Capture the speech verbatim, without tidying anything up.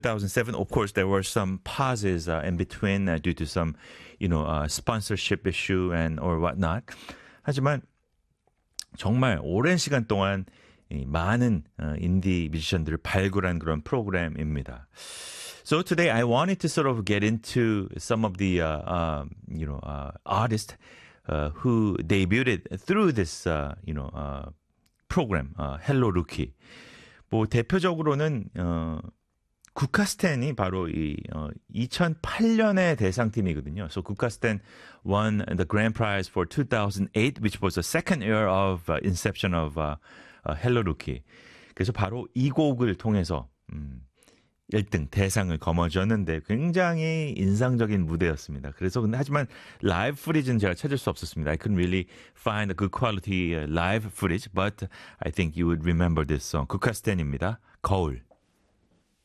two thousand seven, of course, there were some pauses uh, in between uh, due to some, you know, uh, sponsorship issue and or whatnot. 하지만 정말 오랜 시간 동안 이 많은 어, 인디 뮤지션들을 발굴한 그런 프로그램입니다. So today I wanted to sort of get into some of the, uh, uh, you know, uh, artists uh, who debuted through this, uh, you know, uh, program, uh, Hello Rookie. 뭐 대표적으로는 어, 국카스텐이 바로 이 어, 이천팔 년의 대상팀이거든요. So 국카스텐 won the grand prize for two thousand eight, which was the second year of uh, inception of uh, uh, Hello Rookie. 그래서 바로 이 곡을 통해서 음, 일 등 대상을 거머쥐었는데 굉장히 인상적인 무대였습니다. 그래서 근데 하지만 라이브 footage는 제가 찾을 수 없었습니다. I couldn't really find a good quality live footage, but I think you would remember this song. 국카스텐입니다. 거울.